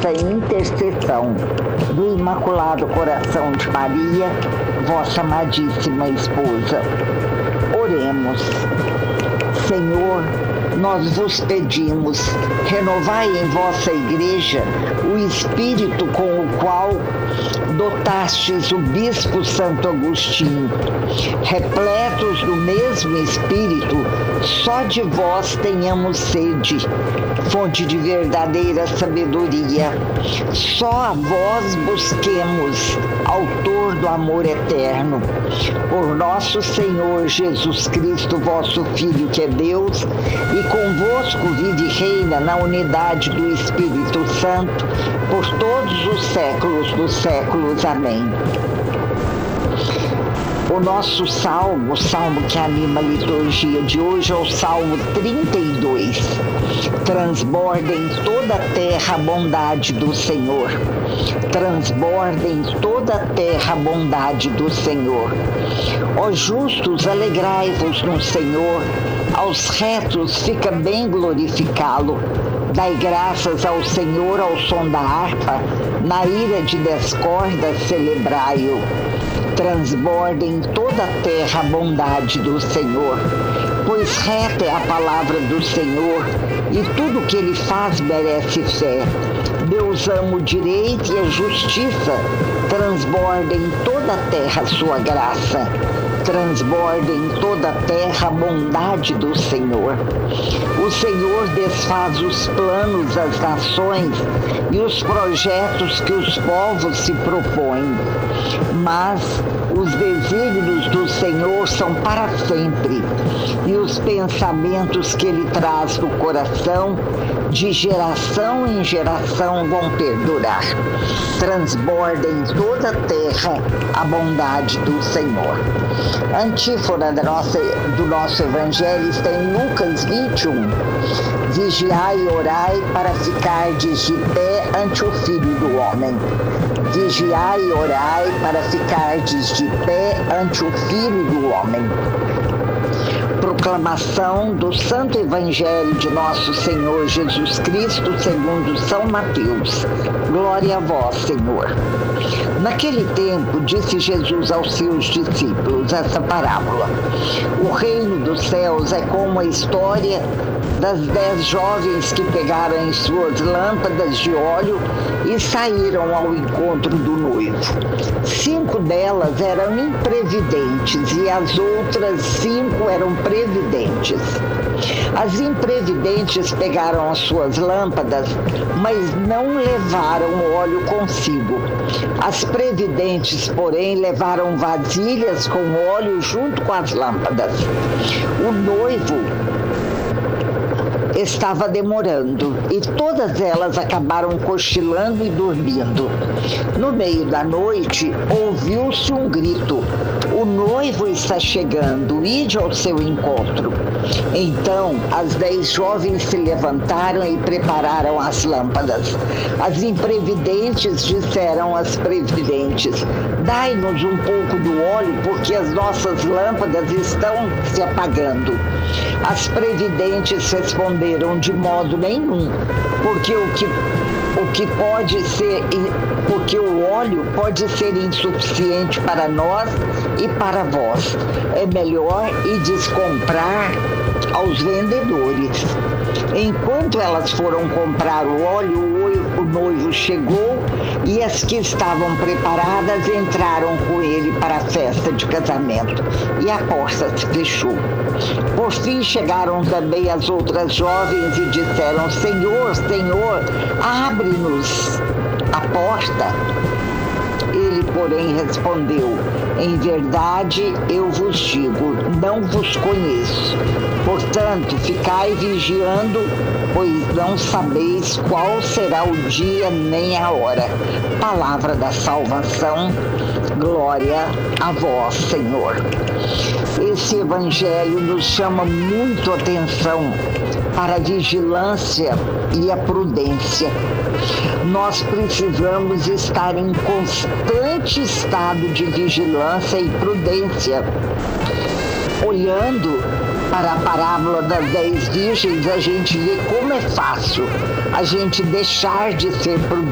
vossa intercessão, do Imaculado Coração de Maria, vossa amadíssima esposa. Oremos. Senhor, nós vos pedimos, renovai em vossa Igreja o espírito com o qual dotastes o Bispo Santo Agostinho. Repletos do mesmo Espírito, só de vós tenhamos sede, fonte de verdadeira sabedoria. Só a vós busquemos, autor do amor eterno. Por nosso Senhor Jesus Cristo, vosso Filho, que é Deus, e convosco vive e reina na unidade do Espírito Santo, por todos os séculos dos séculos. Amém. O nosso salmo, o salmo que anima a liturgia de hoje, é o Salmo 32. Transborda em toda a terra a bondade do Senhor. Transborda em toda a terra a bondade do Senhor. Ó justos, alegrai-vos no Senhor. Aos retos fica bem glorificá-lo. Dai graças ao Senhor ao som da harpa, na ira de 10 cordas celebrai-o. Transborda em toda a terra a bondade do Senhor, pois reta é a palavra do Senhor, e tudo que ele faz merece fé. Deus ama o direito e a justiça, transborda em toda a terra a sua graça. Transborda em toda a terra a bondade do Senhor. O Senhor desfaz os planos das nações e os projetos que os povos se propõem. Mas os desígnios do Senhor são para sempre, e os pensamentos que Ele traz no coração, de geração em geração, vão perdurar. Transborda em toda a terra a bondade do Senhor. A antífona do nosso Evangelho está em Lucas 21. Vigiai e orai para ficardes de pé ante o Filho do Homem. Vigiai e orai para ficardes de pé ante o Filho do Homem. Proclamação do Santo Evangelho de nosso Senhor Jesus Cristo segundo São Mateus. Glória a vós, Senhor. Naquele tempo, disse Jesus aos seus discípulos essa parábola. O reino dos céus é como a história das 10 jovens que pegaram em suas lâmpadas de óleo e saíram ao encontro do noivo. 5 delas eram imprevidentes e as outras 5 eram previdentes. As imprevidentes pegaram as suas lâmpadas, mas não levaram o óleo consigo. As previdentes, porém, levaram vasilhas com óleo junto com as lâmpadas. O noivo estava demorando e todas elas acabaram cochilando e dormindo. No meio da noite, ouviu-se um grito: o noivo está chegando, ide ao seu encontro. Então, as 10 jovens se levantaram e prepararam as lâmpadas. As imprevidentes disseram às previdentes: dai-nos um pouco do óleo, porque as nossas lâmpadas estão se apagando. As previdentes responderam: de modo nenhum, porque porque o óleo pode ser insuficiente para nós e para vós. É melhor ides comprar aos vendedores. Enquanto elas foram comprar o óleo, o noivo chegou e as que estavam preparadas entraram com ele para a festa de casamento e a porta se fechou. Por fim chegaram também as outras jovens e disseram: Senhor, Senhor, abre-nos a porta. Ele, porém, respondeu: em verdade eu vos digo, não vos conheço. Portanto, ficai vigiando, pois não sabeis qual será o dia nem a hora. Palavra da salvação, glória a vós, Senhor. Esse Evangelho nos chama muito a atenção para a vigilância e a prudência. Nós precisamos estar em constante estado de vigilância e prudência. Olhando para a parábola das 10 virgens, a gente vê como é fácil a gente deixar de ser prudente.